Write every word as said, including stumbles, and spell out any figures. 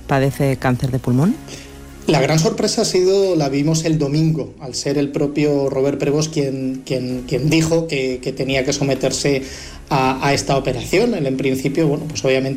padece cáncer de pulmón? La gran sorpresa ha sido, la vimos el domingo, al ser el propio Robert Prevost quien, quien, quien dijo que, que tenía que someterse a, a esta operación. Él, en principio, bueno, pues obviamente